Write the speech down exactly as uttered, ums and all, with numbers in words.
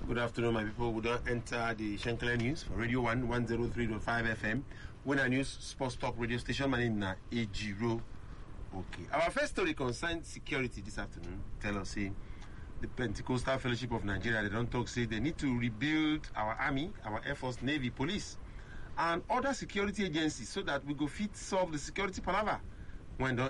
Good afternoon, my people. We don't enter the Shenkler News for Radio one one oh three point five F M. When our news sports talk radio station, my name is Ejiro. Okay. Our first story concerns security this afternoon. Tell us, say, the Pentecostal Fellowship of Nigeria, they don't talk, say they need to rebuild our army, our Air Force, Navy, police, and other security agencies so that we go fit solve the security palaver when